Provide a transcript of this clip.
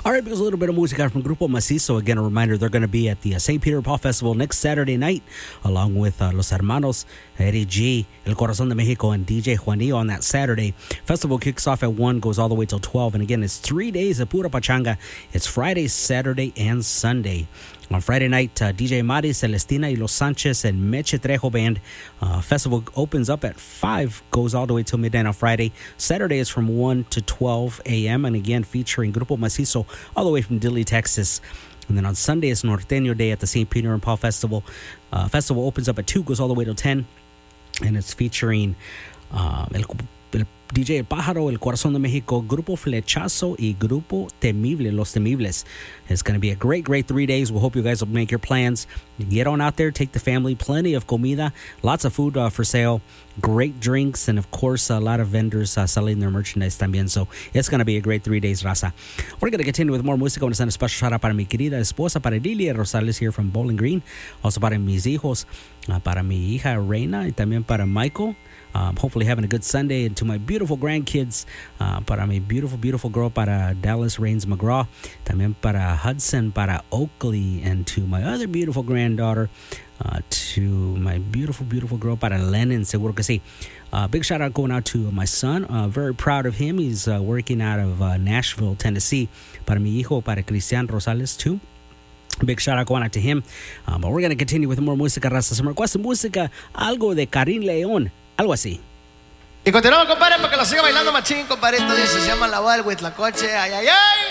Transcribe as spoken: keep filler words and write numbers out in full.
All right, because a little bit of música from Grupo Macizo. Again, a reminder, they're going to be at the uh, Saint Peter Paul Festival next Saturday night, along with uh, Los Hermanos, Eddie G, El Corazón de Mexico, and D J Juanillo on that Saturday. Festival kicks off at one, goes all the way till twelve. And again, it's three days of pura pachanga. It's Friday, Saturday, and Sunday. On Friday night, uh, D J Mari, Celestina, y Los Sanchez, and Meche Trejo Band. Uh, festival opens up at five, goes all the way till midnight on Friday. Saturday is from one to twelve a.m. And again, featuring Grupo Macizo all the way from Dilley, Texas. And then on Sunday, it's Norteño Day at the Saint Peter and Paul Festival. Uh, festival opens up at two, goes all the way till ten. And it's featuring uh, El El D J El Pájaro, El Corazón de México, Grupo Flechazo, y Grupo Temible, Los Temibles. It's going to be a great, great three days. We hope you guys will make your plans. Get on out there, take the family, plenty of comida, lots of food uh, for sale, great drinks, and of course, a lot of vendors uh, selling their merchandise también. So it's going to be a great three days, raza. We're going to continue with more música. I want to send a special shout out para mi querida esposa, para Lilia Rosales here from Bowling Green. Also para mis hijos, uh, para mi hija Reina, y también para Michael. Um, hopefully having a good Sunday. And to my beautiful grandkids, uh, para mi beautiful, beautiful girl, para Dallas Rains McGraw, también para Hudson, para Oakley, and to my other beautiful granddaughter, uh, to my beautiful, beautiful girl, para Lennon, seguro que sí. Uh, big shout out going out to my son. Uh, very proud of him. He's uh, working out of uh, Nashville, Tennessee. Para mi hijo, para Cristian Rosales, too. Big shout out going out to him. Um, but we're going to continue with more música, raza. Se me requesta música, algo de Karim León. Algo así. Y continuamos, compadre, para que lo siga bailando machín, compadrito. Dice, se llama La Boda del Huitlacoche. Ay, ay, ay.